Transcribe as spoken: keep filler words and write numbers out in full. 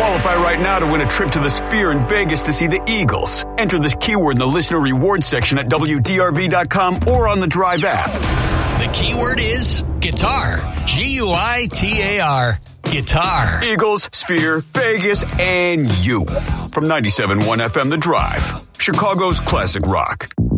Qualify right now to win a trip to the Sphere in Vegas to see the Eagles. Enter this keyword in the listener rewards section at W D R V dot com or on the Drive app. The keyword is guitar. G U I T A R. Guitar. Eagles, Sphere, Vegas, and you. From ninety-seven point one F M The Drive. Chicago's classic rock.